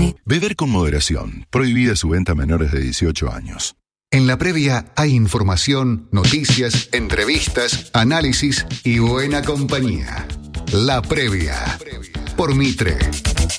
Mitre. Beber con moderación. Prohibida su venta a menores de 18 años. En la previa hay información, noticias, entrevistas, análisis y buena compañía. La previa. Por Mitre.